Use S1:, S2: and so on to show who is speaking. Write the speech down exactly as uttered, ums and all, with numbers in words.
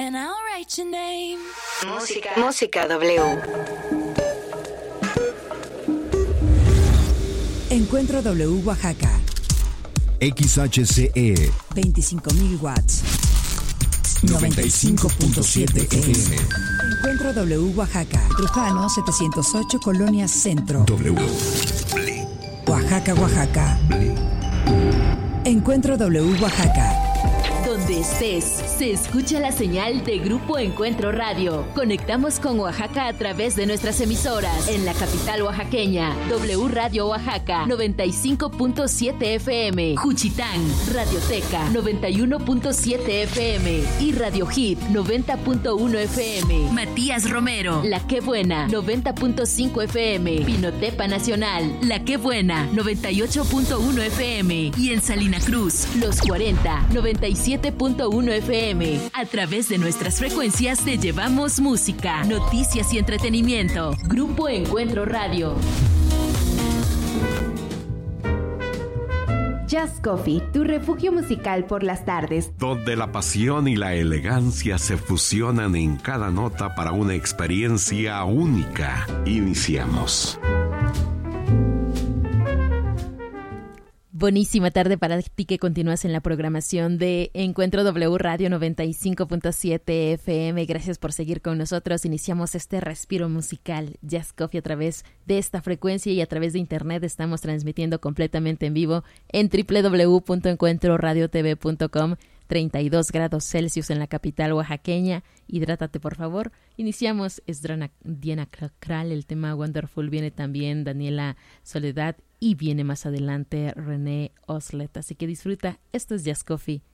S1: and I'll write your name.
S2: Música, música W.
S3: Encuentro W Oaxaca.
S4: X H C E
S3: veinticinco mil watts.
S4: noventa y cinco punto siete F M.
S3: Encuentro W Oaxaca. Trujano setecientos ocho, Colonia Centro.
S4: W.
S3: Oaxaca, Oaxaca. Encuentro W Oaxaca.
S5: Donde estés, se escucha la señal de Grupo Encuentro Radio. Conectamos con Oaxaca a través de nuestras emisoras. En la capital oaxaqueña, W Radio Oaxaca, noventa y cinco punto siete F M. Juchitán, Radioteca, noventa y uno punto siete F M. Y Radio Hit, noventa punto uno F M. Matías Romero, La Qué Buena, noventa punto cinco F M. Pinotepa Nacional, La Qué Buena, noventa y ocho punto uno F M. Y en Salina Cruz, Los cuarenta, noventa y siete punto uno F M. A través de nuestras frecuencias te llevamos música, noticias y entretenimiento. Grupo Encuentro Radio.
S6: Jazz Coffee, tu refugio musical por las tardes.
S7: Donde la pasión y la elegancia se fusionan en cada nota para una experiencia única. Iniciamos.
S8: Buenísima tarde para ti que continúas en la programación de Encuentro W Radio noventa y cinco punto siete F M. Gracias por seguir con nosotros. Iniciamos este respiro musical Jazz Coffee a través de esta frecuencia y a través de internet. Estamos transmitiendo completamente en vivo en doble u doble u doble u punto encuentro radio t v punto com. treinta y dos grados Celsius en la capital oaxaqueña. Hidrátate, por favor. Iniciamos, es Diana Kral, el tema Wonderful. Viene también Daniela Soledad y viene más adelante René Oslet. Así que disfruta. Esto es Jazz Coffee